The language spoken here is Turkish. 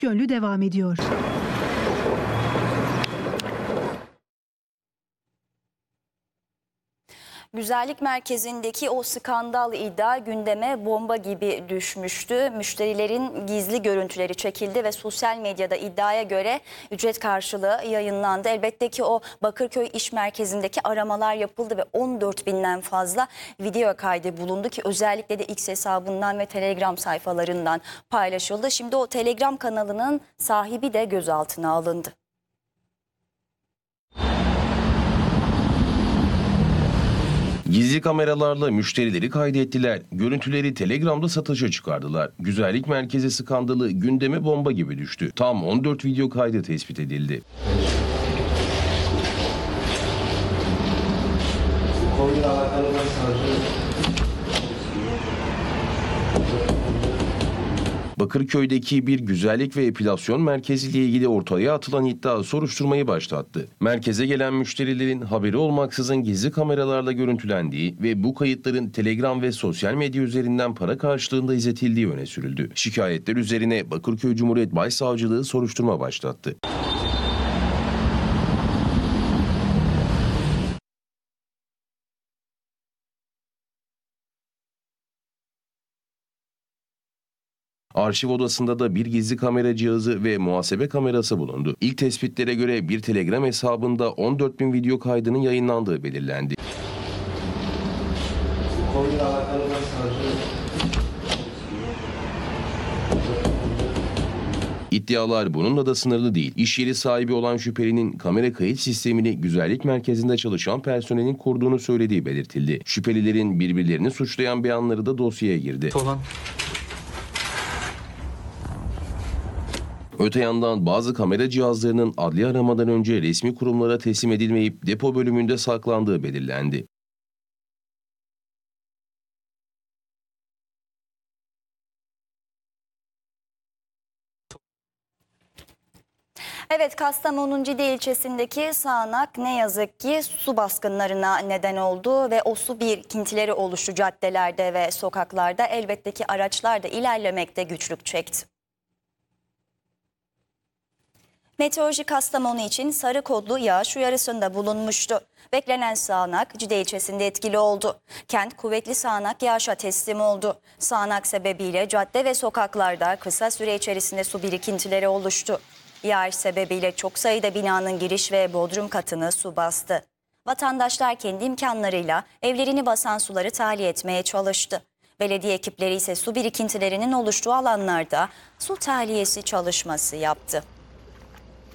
Gönlü devam ediyor. Güzellik merkezindeki o skandal iddia gündeme bomba gibi düşmüştü. Müşterilerin gizli görüntüleri çekildi ve sosyal medyada iddiaya göre ücret karşılığı yayınlandı. Elbette ki o Bakırköy İş Merkezi'ndeki aramalar yapıldı ve 14.000'den fazla video kaydı bulundu ki özellikle de X hesabından ve Telegram sayfalarından paylaşıldı. Şimdi o Telegram kanalının sahibi de gözaltına alındı. Gizli kameralarla müşterileri kaydettiler. Görüntüleri Telegram'da satışa çıkardılar. Güzellik merkezi skandalı gündeme bomba gibi düştü. Tam 14 video kaydı tespit edildi. Bakırköy'deki bir güzellik ve epilasyon merkeziyle ilgili ortaya atılan iddia soruşturmayı başlattı. Merkeze gelen müşterilerin haberi olmaksızın gizli kameralarla görüntülendiği ve bu kayıtların Telegram ve sosyal medya üzerinden para karşılığında izletildiği öne sürüldü. Şikayetler üzerine Bakırköy Cumhuriyet Başsavcılığı soruşturma başlattı. Arşiv odasında da bir gizli kamera cihazı ve muhasebe kamerası bulundu. İlk tespitlere göre bir Telegram hesabında 14.000 video kaydının yayınlandığı belirlendi. İddialar bununla da sınırlı değil. İş yeri sahibi olan şüphelinin kamera kayıt sistemini güzellik merkezinde çalışan personelin kurduğunu söylediği belirtildi. Şüphelilerin birbirlerini suçlayan beyanları da dosyaya girdi. Öte yandan bazı kamera cihazlarının adli aramadan önce resmi kurumlara teslim edilmeyip depo bölümünde saklandığı belirlendi. Evet, Kastamonu'nun Cide ilçesindeki sağanak ne yazık ki su baskınlarına neden oldu ve o su birikintileri oluştu caddelerde ve sokaklarda. Elbette ki araçlar da ilerlemekte güçlük çekti. Meteoroloji Kastamonu için sarı kodlu yağış uyarısında bulunmuştu. Beklenen sağanak Cide ilçesinde etkili oldu. Kent kuvvetli sağanak yağışa teslim oldu. Sağanak sebebiyle cadde ve sokaklarda kısa süre içerisinde su birikintileri oluştu. Yağış sebebiyle çok sayıda binanın giriş ve bodrum katını su bastı. Vatandaşlar kendi imkanlarıyla evlerini basan suları tahliye etmeye çalıştı. Belediye ekipleri ise su birikintilerinin oluştuğu alanlarda su tahliyesi çalışması yaptı.